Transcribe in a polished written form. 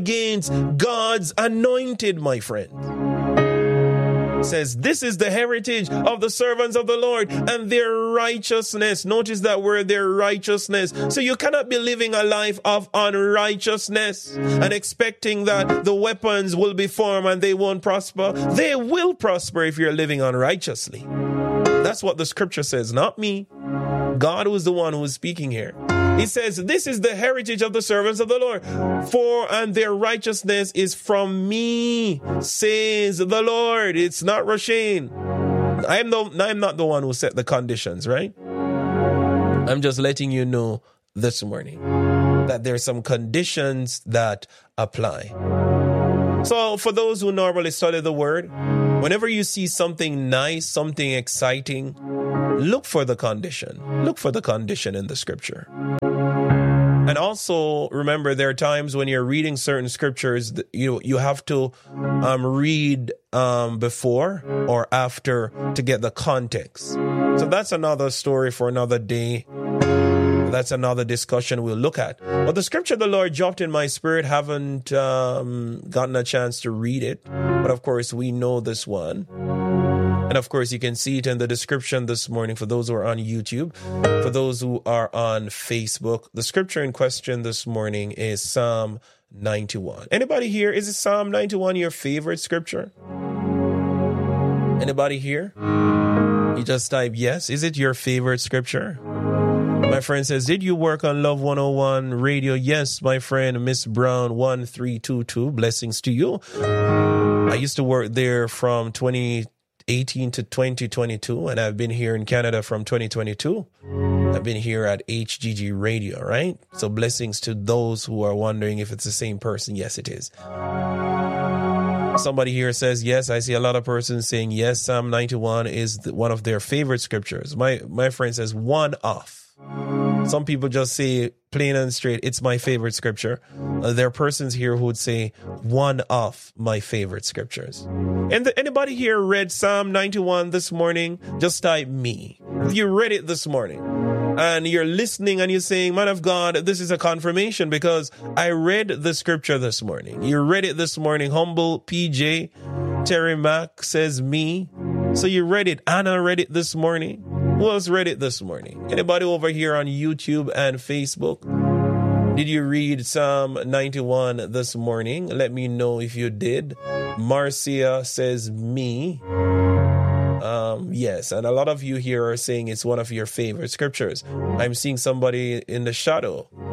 against God's anointed, my friend. Says, this is the heritage of the servants of the Lord and their righteousness. Notice that word, their righteousness. So you cannot be living a life of unrighteousness and expecting that the weapons will be formed and they won't prosper. They will prosper if you're living unrighteously. That's what the scripture says, not me. God was the one who was speaking here. He says, this is the heritage of the servants of the Lord. And their righteousness is from me, says the Lord. It's not Rasheen. I'm not the one who set the conditions, right? I'm just letting you know this morning that there's some conditions that apply. So for those who normally study the word, whenever you see something nice, something exciting, look for the condition. Look for the condition in the scripture. And also remember, there are times when you're reading certain scriptures, you have to read before or after to get the context. So that's another story for another day. That's another discussion we'll look at. But the scripture the Lord dropped in my spirit, haven't gotten a chance to read it. But of course, we know this one. And of course, you can see it in the description this morning for those who are on YouTube. For those who are on Facebook, the scripture in question this morning is Psalm 91. Anybody here? Is it Psalm 91 your favorite scripture? Anybody here? You just type yes. Is it your favorite scripture? My friend says, did you work on Love 101 radio? Yes, my friend, Miss Brown 1322. Blessings to you. I used to work there from 2018 to 2022, and I've been here in Canada from 2022. I've been here at HGG Radio, right? So blessings to those who are wondering if it's the same person. Yes, it is. Somebody here says, yes, I see a lot of persons saying, yes, Psalm 91 is one of their favorite scriptures. My friend says, one off. Some people just say plain and straight, it's my favorite scripture. There are persons here who would say one of my favorite scriptures. And anybody here read Psalm 91 this morning? Just type me. If you read it this morning and you're listening and you're saying, man of God, this is a confirmation because I read the scripture this morning. You read it this morning. Humble PJ, Terry Mack says me. So you read it. Anna read it this morning. Who else read it this morning? Anybody over here on YouTube and Facebook? Did you read Psalm 91 this morning? Let me know if you did. Marcia says me. Yes, and a lot of you here are saying it's one of your favorite scriptures. I'm seeing somebody in the shadow.